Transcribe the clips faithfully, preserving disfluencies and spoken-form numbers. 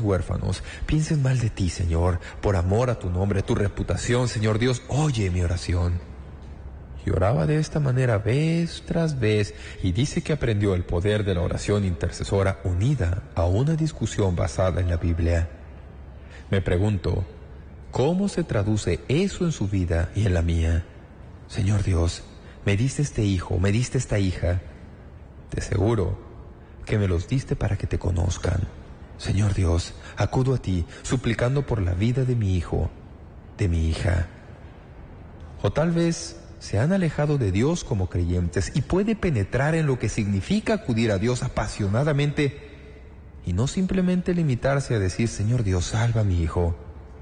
huérfanos piensen mal de ti, Señor, por amor a tu nombre, tu reputación, Señor Dios, oye mi oración. Y oraba de esta manera vez tras vez, y dice que aprendió el poder de la oración intercesora unida a una discusión basada en la Biblia. Me pregunto, ¿cómo se traduce eso en su vida y en la mía? Señor Dios, me diste este hijo, me diste esta hija. Te aseguro que me los diste para que te conozcan. Señor Dios, acudo a ti, suplicando por la vida de mi hijo, de mi hija. O tal vez se han alejado de Dios como creyentes y puede penetrar en lo que significa acudir a Dios apasionadamente y no simplemente limitarse a decir, Señor Dios, salva a mi hijo.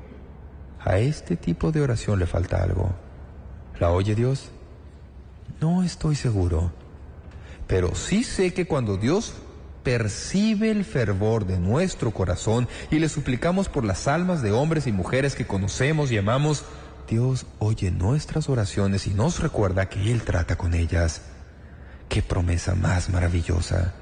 A este tipo de oración le falta algo. ¿La oye Dios? No estoy seguro. Pero sí sé que cuando Dios percibe el fervor de nuestro corazón y le suplicamos por las almas de hombres y mujeres que conocemos y amamos, Dios oye nuestras oraciones y nos recuerda que Él trata con ellas. ¡Qué promesa más maravillosa!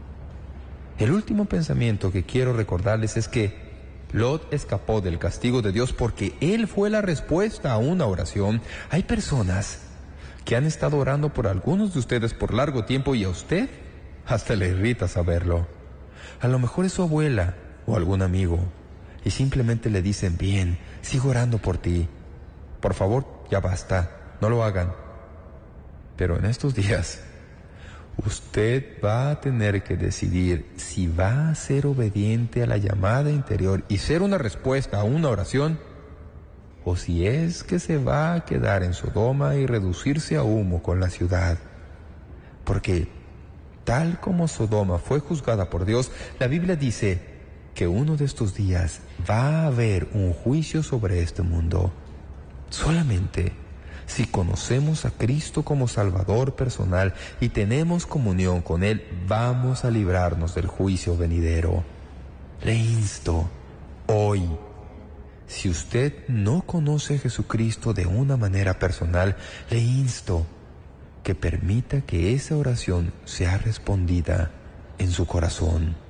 El último pensamiento que quiero recordarles es que Lot escapó del castigo de Dios porque Él fue la respuesta a una oración. Hay personas que han estado orando por algunos de ustedes por largo tiempo y a usted hasta le irrita saberlo. A lo mejor es su abuela o algún amigo y simplemente le dicen, bien, sigo orando por ti. Por favor, ya basta, no lo hagan. Pero en estos días, usted va a tener que decidir si va a ser obediente a la llamada interior y ser una respuesta a una oración, o si es que se va a quedar en Sodoma y reducirse a humo con la ciudad. Porque tal como Sodoma fue juzgada por Dios, la Biblia dice que uno de estos días va a haber un juicio sobre este mundo. Solamente si conocemos a Cristo como Salvador personal y tenemos comunión con Él, vamos a librarnos del juicio venidero. Le insto, hoy, si usted no conoce a Jesucristo de una manera personal, le insto que permita que esa oración sea respondida en su corazón.